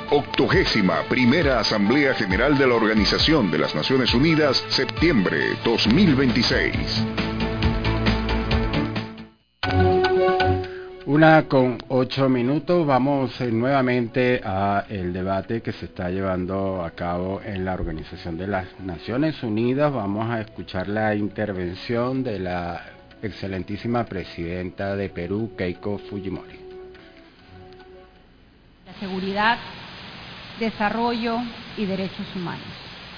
81ª Asamblea General de la Organización de las Naciones Unidas, septiembre 2026. 1:08. Vamos nuevamente a el debate que se está llevando a cabo en la Organización de las Naciones Unidas. Vamos a escuchar la intervención de la excelentísima presidenta de Perú, Keiko Fujimori. La seguridad, desarrollo y derechos humanos.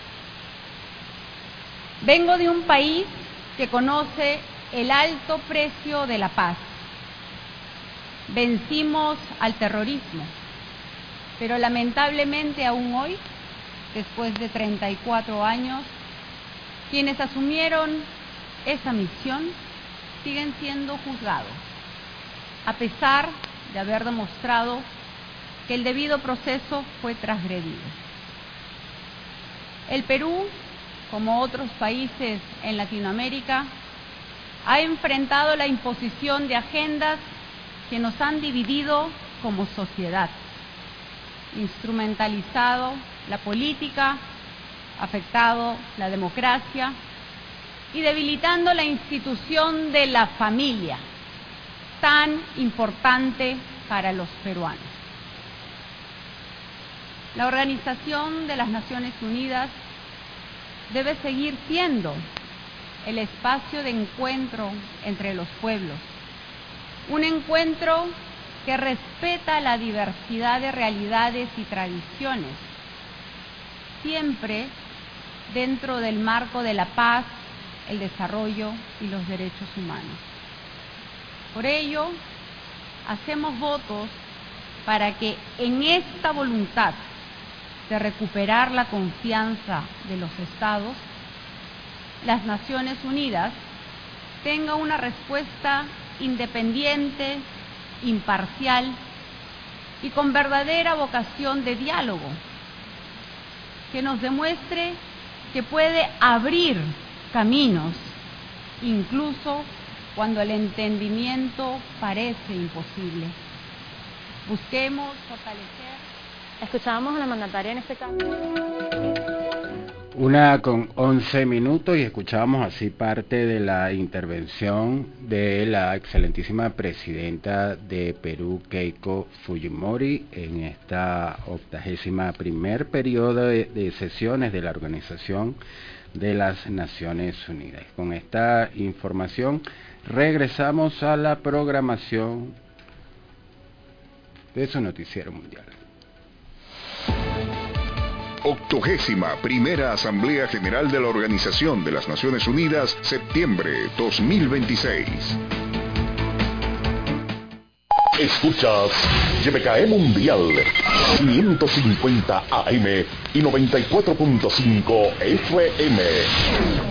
Vengo de un país que conoce el alto precio de la paz. Vencimos al terrorismo, pero lamentablemente aún hoy, después de 34 años, quienes asumieron esa misión siguen siendo juzgados, a pesar de haber demostrado que el debido proceso fue transgredido. El Perú, como otros países en Latinoamérica, ha enfrentado la imposición de agendas que nos han dividido como sociedad, instrumentalizado la política, afectado la democracia y debilitando la institución de la familia, tan importante para los peruanos. La Organización de las Naciones Unidas debe seguir siendo el espacio de encuentro entre los pueblos, un encuentro que respeta la diversidad de realidades y tradiciones, siempre dentro del marco de la paz, el desarrollo y los derechos humanos. Por ello, hacemos votos para que en esta voluntad de recuperar la confianza de los Estados, las Naciones Unidas tenga una respuesta independiente, imparcial y con verdadera vocación de diálogo, que nos demuestre que puede abrir caminos, incluso cuando el entendimiento parece imposible. Busquemos fortalecer. Escuchábamos a la mandataria en este caso. 1:11 y escuchábamos así parte de la intervención de la excelentísima presidenta de Perú, Keiko Fujimori, en esta 81º periodo de sesiones de la Organización de las Naciones Unidas. Con esta información regresamos a la programación de su noticiero mundial. 81ª Asamblea General de la Organización de las Naciones Unidas, septiembre 2026. Escuchas YBKE Mundial 550 AM y 94.5 FM.